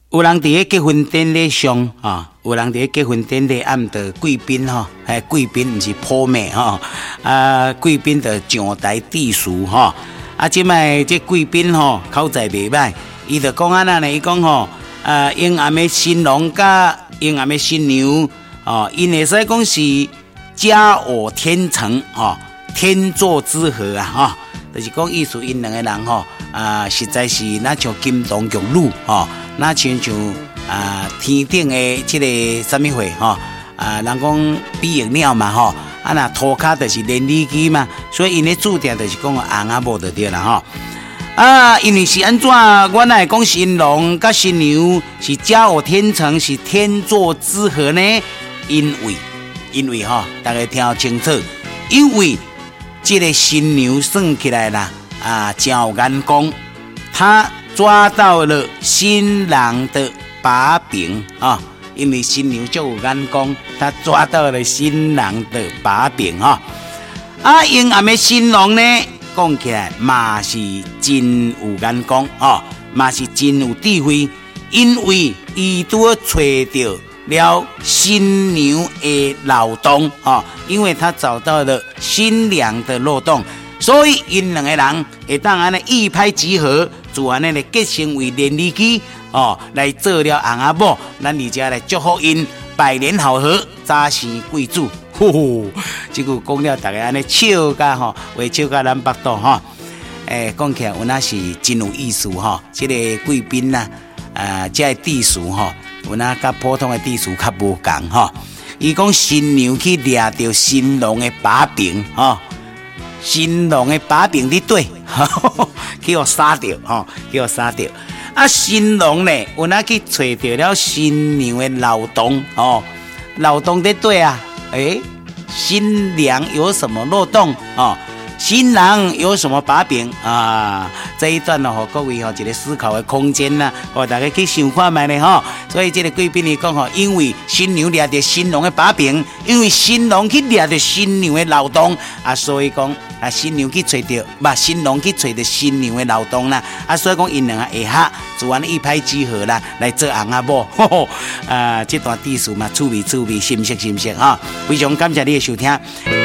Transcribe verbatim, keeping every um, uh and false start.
有人伫个结婚典礼上啊，有人伫个结婚典礼暗的贵宾哈，还贵宾不是婆妹哈，啊贵宾的上台致辞哈，啊即摆这贵宾吼口才袂歹，伊就讲安那呢，伊讲吼，啊因暗的新郎甲因暗的新娘哦，因会使讲是佳偶天成哈，天作之合啊哈，就是讲意思因两个人吼啊，实在是那像金童玉女哈。那亲像啊天顶的这个什么货哈啊，人讲比翼鸟嘛哈，啊那涂骹就是连理机嘛，所以因的注定就是讲红仔某就对了哈。啊，因为是安怎？我乃讲新郎甲新娘是佳偶天成，是天作之合呢？因为因为哈，大家听清楚，因为这个新娘算起来啦啊，真有眼光，她抓到了新郎的把柄啊！因为新娘就有眼光，他抓到了新郎的把柄啊！啊，因暗的新郎呢，讲起来嘛是真有眼光啊，嘛是真有智慧，因为伊都找到了新娘的漏洞啊，因为他找到了新娘的漏洞，所以因两个人会当安尼一拍即合。自然呢，结成为连理机哦，来做了红仔某，咱而家来祝福因百年好合，早生贵子。呼呼，这句讲了，大家安尼笑甲吼，话笑甲咱巴肚吼。诶，讲起来有那是真有意思吼。这个贵宾呐，啊，这个致辞吼，有那甲普通的致辞较无共吼。伊讲新娘去抓到新郎的把柄吼。新郎的把柄伫对，去互杀掉吼，去互杀掉。啊，新郎呢，有哪去找到了新娘的漏洞哦？漏洞伫对啊？诶，新娘有什么漏洞哦？新郎有什么把柄啊？这一段呢，各位哈一个思考的空间呐，哦，大家去想看卖呢哈。所以这个贵宾你讲哈，因为新娘抓到新郎的把柄，因为新郎去抓到新娘的漏洞啊，所以讲啊，新娘去找到，不，新郎去找到新娘的漏洞啦，啊，所以讲因两个会合，自然一拍即合啦，来做红仔某。吼吼啊，这段致辞嘛，趣味趣味，深色深色哈，非常感谢你的收听。